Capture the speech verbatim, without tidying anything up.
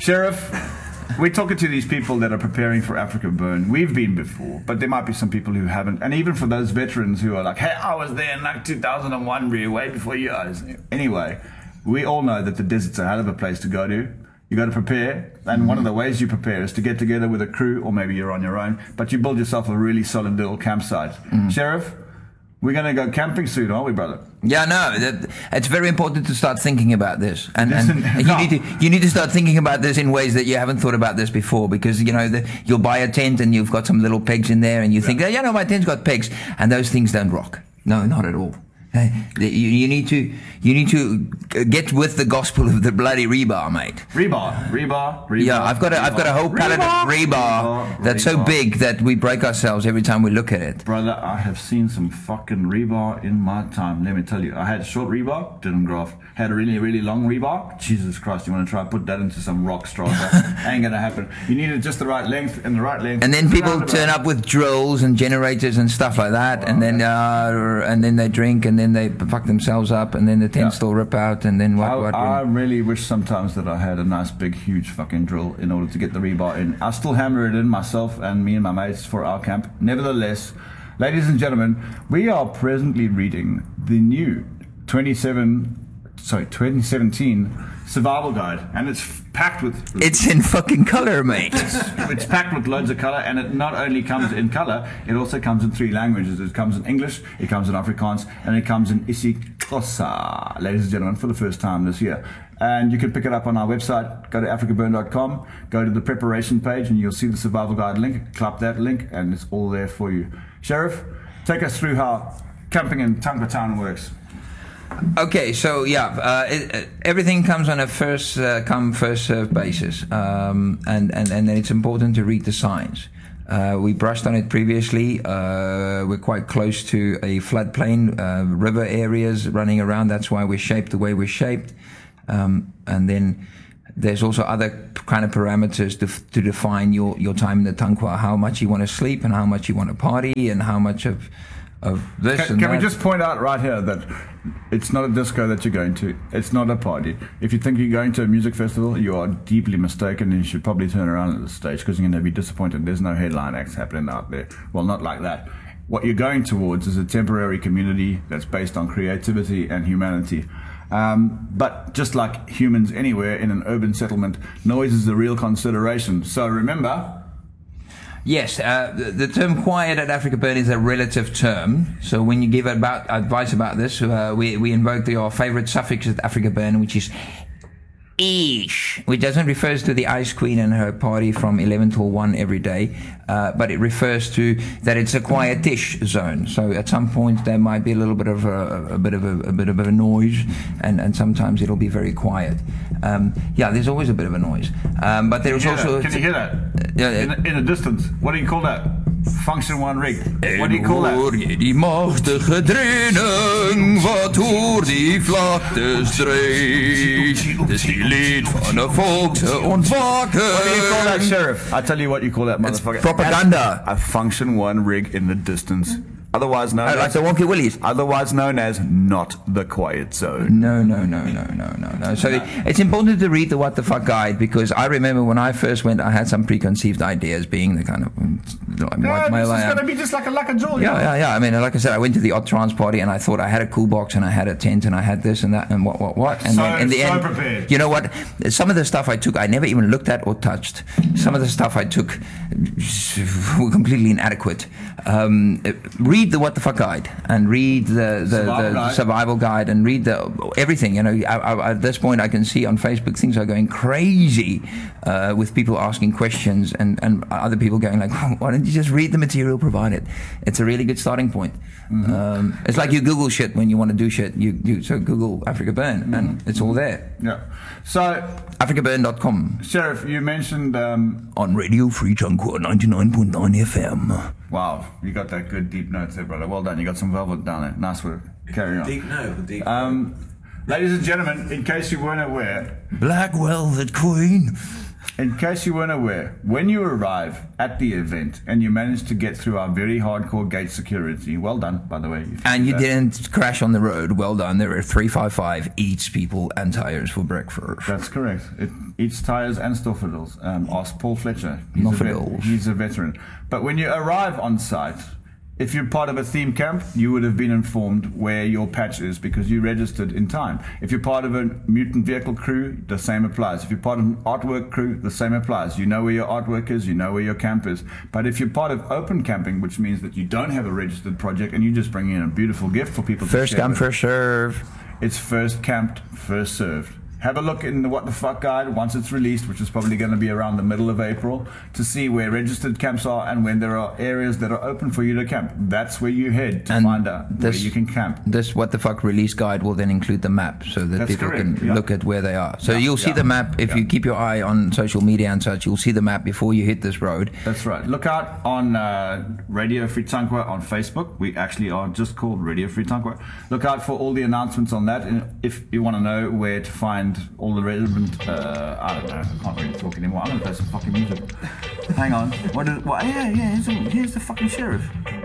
Sheriff, we're talking to these people that are preparing for Africa Burn. We've been before, but there might be some people who haven't. And even for those veterans who are like, hey, I was there in like two thousand one, way before you guys. Anyway, we all know that the desert's a hell of a place to go to. You got to prepare, and mm-hmm. one of the ways you prepare is to get together with a crew, or maybe you're on your own, but you build yourself a really solid little campsite. Mm. Sheriff, we're going to go camping soon, aren't we, brother? Yeah, no, that, it's very important to start thinking about this, and, Listen, and no. you need to you need to start thinking about this in ways that you haven't thought about this before, because you know the, you'll buy a tent and you've got some little pegs in there, and you yeah. think, oh, you know, my tent's got pegs, and those things don't rock. No, not at all. You, you need to you need to get with the gospel of the bloody rebar, mate. Rebar, rebar, rebar. Yeah, I've got a rebar. I've got a whole pallet rebar, of rebar, rebar that's rebar. so big that we break ourselves every time we look at it. Brother, I have seen some fucking rebar in my time. Let me tell you, I had a short rebar, didn't graft. Had a really really long rebar. Jesus Christ, you want to try and put that into some rock strata? Ain't gonna happen. You needed just the right length and the right length. And then people turn up with drills and generators and stuff like that, wow, and then uh, and then they drink and then. Then they fuck themselves up, and then the tents yeah. will rip out, and then what? I, what I really wish sometimes that I had a nice big huge fucking drill in order to get the rebar in. I still hammer it in myself and me and my mates for our camp. Nevertheless, ladies and gentlemen, we are presently reading the new twenty-seven, sorry, twenty seventeen survival guide, and it's packed with. It's in fucking color, mate. It's, it's packed with loads of color, and it not only comes in color, it also comes in three languages. It comes in English, it comes in Afrikaans, and it comes in isiXhosa, ladies and gentlemen, for the first time this year. And you can pick it up on our website. Go to africa burn dot com, go to the preparation page, and you'll see the survival guide link. Clap that link, and it's all there for you. Sheriff, take us through how camping in Tankwa Town works. Okay, so yeah, uh, it, everything comes on a first uh, come, first served basis, um, and, and, and then it's important to read the signs. Uh, we brushed on it previously. Uh, we're quite close to a floodplain, uh, river areas running around. That's why we're shaped the way we're shaped. Um, and then there's also other kind of parameters to, to define your, your time in the Tankwa, how much you want to sleep and how much you want to party and how much of of this can, and can that. we just point out right here that it's not a disco that you're going to. It's not a party. If you think you're going to a music festival, you are deeply mistaken, and you should probably turn around at the stage, because you're going to be disappointed. There's no headline acts happening out there. Well, not like that. What you're going towards is a temporary community that's based on creativity and humanity. Um, but just like humans anywhere in an urban settlement, noise is a real consideration. So remember... Yes, uh, the, the term quiet at Africa Burn is a relative term. So when you give about advice about this, uh, we, we invoke the, our favorite suffix at Africa Burn, which is ish, which doesn't refer to the Ice Queen and her party from eleven till one every day, uh, but it refers to that it's a quietish zone. So at some point there might be a little bit of a, a bit of a, a bit of a noise, and, and sometimes it'll be very quiet. Um, yeah, there's always a bit of a noise, um, but there's also. That? Can you hear that? Uh, in, a, in a distance. What do you call that? Function one rig. What do you call that? Die machtige dreuning wat oor die vlakte streek. Dis die lied van 'n volkse ontwaking. What do you call that, Sheriff? I tell you what you call that, motherfucker. It's propaganda. That's a function one rig in the distance. Otherwise known oh, as like the Wonky Willies. Otherwise known as not the quiet zone. No, no, no, no, no, no, no. So no. It's important to read the What the Fuck guide, because I remember when I first went, I had some preconceived ideas, being the kind of like, no, white male I am. It's going to be just like a luck of joy. Yeah, yeah, yeah. I mean, like I said, I went to the Odd Trance party, and I thought I had a cool box, and I had a tent, and I had this and that, and what, what, what. And so, then in the so end, prepared. You know what? Some of the stuff I took, I never even looked at or touched. Some of the stuff I took were completely inadequate. Um, read the What the Fuck guide. And read the, the, survival, the guide. survival guide, and read the everything. You know, I, I, at this point, I can see on Facebook things are going crazy uh, with people asking questions, and, and other people going like, "Why don't you just read the material provided?" It's a really good starting point. Mm-hmm. Um, it's like you Google shit when you want to do shit. You, you so Google Africa Burn, mm-hmm. and it's all there. Yeah. So africa burn dot com. Sheriff, you mentioned um, on Radio Free Tankwa ninety-nine point nine F M. Wow, you got that good deep notes there, brother. Well done. You got some velvet down there. Nice work. Carry on. Deep note. Deep um, Ladies and gentlemen, in case you weren't aware, Black Velvet Queen. in case you weren't aware, when you arrive at the event and you manage to get through our very hardcore gate security, well done, by the way. if And did you that. didn't crash on the road. Well done. There were three five five eats people and tires for breakfast. That's correct. It eats tires and stoffadils. Um, ask Paul Fletcher. He's a, Stoffadils. vet, he's a veteran. But when you arrive on site, if you're part of a theme camp, you would have been informed where your patch is because you registered in time. If you're part of a mutant vehicle crew, the same applies. If you're part of an artwork crew, the same applies. You know where your artwork is, you know where your camp is. But if you're part of open camping, which means that you don't have a registered project and you just bring in a beautiful gift for people to First share come, with, first serve. it's first camped, first served. Have a look in the What the Fuck guide once it's released, which is probably going to be around the middle of April, to see where registered camps are and when there are areas that are open for you to camp. That's where you head to And find out where this- you can camp. This What the Fuck release guide will then include the map so that That's people correct, can yeah. look at where they are. So Yeah, you'll see yeah, the map if yeah. you keep your eye on social media and such. You'll see the map before you hit this road. That's right. Look out on uh, Radio Free Tankwa on Facebook. We actually are just called Radio Free Tankwa. Look out for all the announcements on that. And if you want to know where to find all the relevant, uh, I don't know, I can't really talk anymore. I'm going to play some fucking music. Hang on. What is, what, yeah, yeah, here's the, here's the fucking sheriff.